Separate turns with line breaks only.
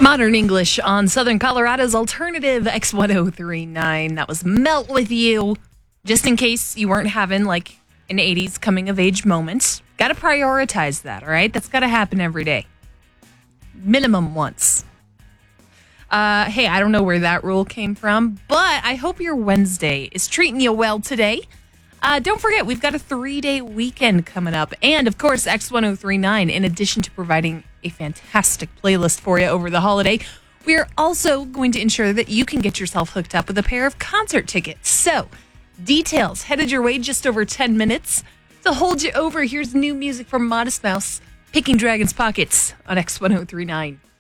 Modern English on Southern Colorado's alternative X1039. That was Melt With You. Just in case you weren't having like an 80s coming of age moment. Got to prioritize that, all right? That's got to happen every day. Minimum once. Hey, I don't know where that rule came from, but I hope your Wednesday is treating you well today. Don't forget, we've got a 3-day weekend coming up. And, of course, X1039, in addition to providing a fantastic playlist for you over the holiday, we are also going to ensure that you can get yourself hooked up with a pair of concert tickets. So, details headed your way just over 10 minutes. To hold you over, here's new music from Modest Mouse, Picking Dragon's Pockets on X1039.